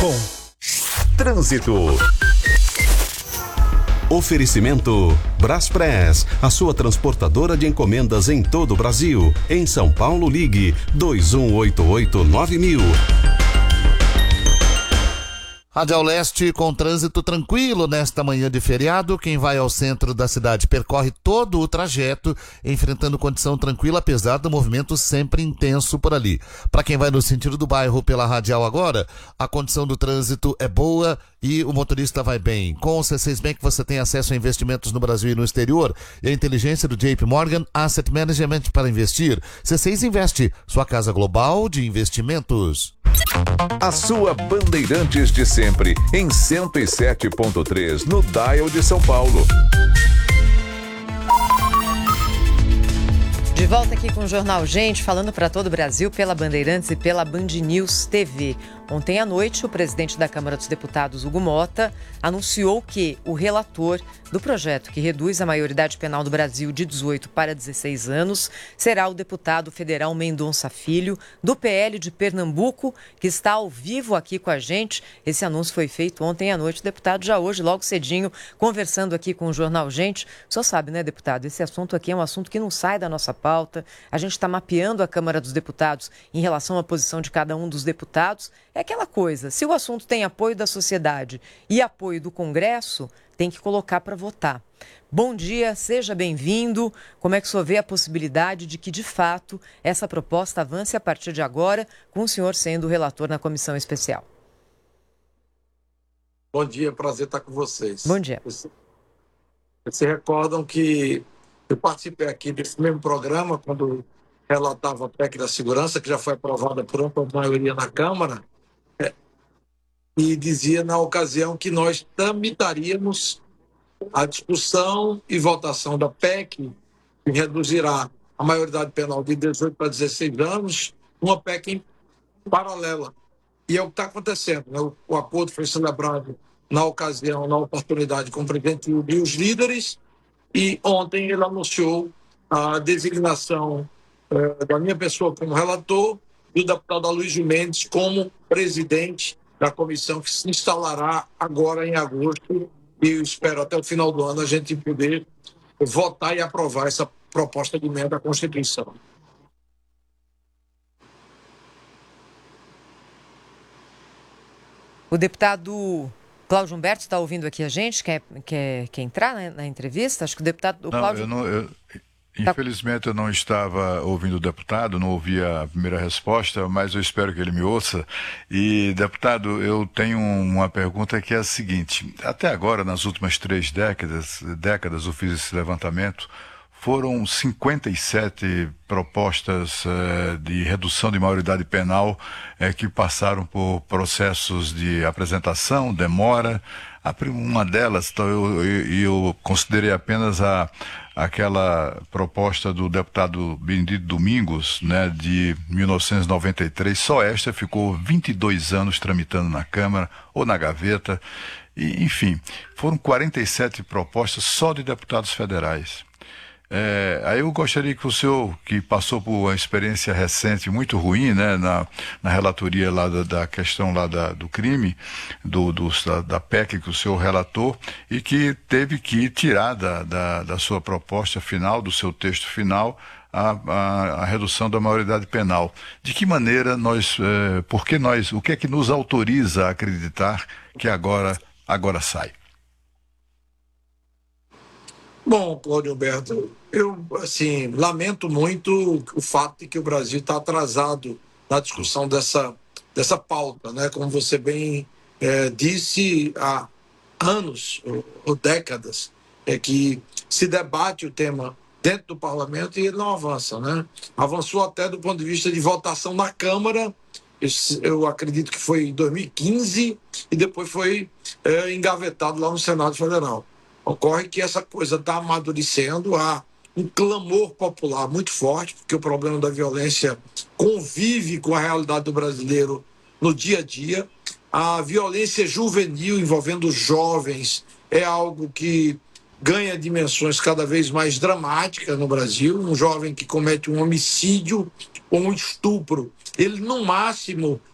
Trânsito. Oferecimento Braspress, a sua transportadora de encomendas em todo o Brasil. Em São Paulo, ligue 2188-9000. Radial Leste com trânsito tranquilo nesta manhã de feriado. Quem vai ao centro da cidade percorre todo o trajeto, enfrentando condição tranquila, apesar do movimento sempre intenso por ali. Para quem vai no sentido do bairro pela Radial agora, a condição do trânsito é boa e o motorista vai bem. Com o C6 Bank você tem acesso a investimentos no Brasil e no exterior e a inteligência do JP Morgan Asset Management para investir. C6 Investe, sua casa global de investimentos. A sua Bandeirantes de sempre, em 107.3, no Dial de São Paulo. De volta aqui com o Jornal Gente, falando para todo o Brasil pela Bandeirantes e pela Band News TV. Ontem à noite, o presidente da Câmara dos Deputados, Hugo Motta, anunciou que o relator do projeto que reduz a maioridade penal do Brasil de 18 para 16 anos será o deputado federal Mendonça Filho, do PL de Pernambuco, que está ao vivo aqui com a gente. Esse anúncio foi feito ontem à noite. O deputado já hoje, logo cedinho, conversando aqui com o Jornal Gente. O senhor sabe, né, deputado? Esse assunto aqui é um assunto que não sai da nossa pauta. A gente está mapeando a Câmara dos Deputados em relação à posição de cada um dos deputados. É aquela coisa, se o assunto tem apoio da sociedade e apoio do Congresso, tem que colocar para votar. Bom dia, seja bem-vindo. Como é que o senhor vê a possibilidade de que, de fato, essa proposta avance a partir de agora, com o senhor sendo o relator na comissão especial? Bom dia, prazer estar com vocês. Bom dia. Vocês se recordam que eu participei aqui desse mesmo programa quando relatava a PEC da segurança, que já foi aprovada por ampla maioria na Câmara, e dizia na ocasião que nós tramitaríamos a discussão e votação da PEC, que reduzirá a maioridade penal de 18 para 16 anos, uma PEC em paralela. E é o que está acontecendo, né? O acordo foi celebrado na ocasião, na oportunidade, com o presidente e os líderes, e ontem ele anunciou a designação da minha pessoa como relator e o deputado Aloysio Mendes como presidente da comissão, que se instalará agora em agosto, e eu espero até o final do ano a gente poder votar e aprovar essa proposta de emenda à Constituição. O deputado Cláudio Humberto está ouvindo aqui a gente, quer entrar na entrevista? Acho que o deputado Cláudio... Infelizmente eu não estava ouvindo o deputado, não ouvi a primeira resposta, mas eu espero que ele me ouça. E, deputado, eu tenho uma pergunta que é a seguinte: até agora, nas últimas 3 décadas, eu fiz esse levantamento, foram 57 propostas de redução de maioridade penal que passaram por processos de apresentação, demora. Uma delas, eu considerei apenas aquela proposta do deputado Benedito Domingos, né, de 1993, só esta ficou 22 anos tramitando na Câmara ou na gaveta, e, enfim, foram 47 propostas só de deputados federais. Aí eu gostaria que o senhor, que passou por uma experiência recente muito ruim, né, na relatoria lá da questão lá do crime, da PEC que o senhor relatou, e que teve que tirar da sua proposta final, do seu texto final, a redução da maioridade penal. De que maneira o que é que nos autoriza a acreditar que agora sai? Bom, Cláudio Humberto, eu lamento muito o fato de que o Brasil está atrasado na discussão dessa pauta, né? Como você bem disse, há anos ou décadas que se debate o tema dentro do parlamento e ele não avança, né? Avançou até do ponto de vista de votação na Câmara, eu acredito que foi em 2015, e depois foi engavetado lá no Senado Federal. Ocorre que essa coisa está amadurecendo, há um clamor popular muito forte, porque o problema da violência convive com a realidade do brasileiro no dia a dia. A violência juvenil envolvendo jovens é algo que ganha dimensões cada vez mais dramáticas no Brasil. Um jovem que comete um homicídio ou um estupro, ele no máximo